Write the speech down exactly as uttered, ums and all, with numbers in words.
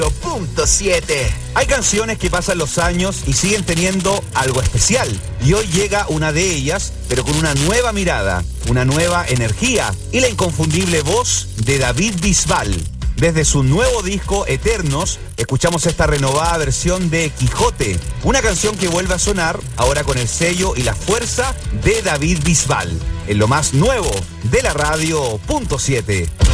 Punto siete. Hay canciones que pasan los años y siguen teniendo algo especial. Y hoy llega una de ellas, pero con una nueva mirada, una nueva energía y la inconfundible voz de David Bisbal. Desde su nuevo disco Eternos, escuchamos esta renovada versión de Quijote, una canción que vuelve a sonar ahora con el sello y la fuerza de David Bisbal, en lo más nuevo de la radio. Punto siete.